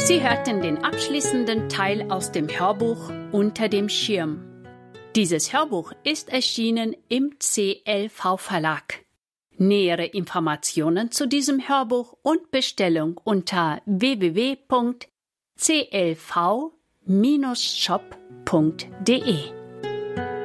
Sie hörten den abschließenden Teil aus dem Hörbuch Unter dem Schirm. Dieses Hörbuch ist erschienen im CLV-Verlag. Nähere Informationen zu diesem Hörbuch und Bestellung unter www.clv-shop.de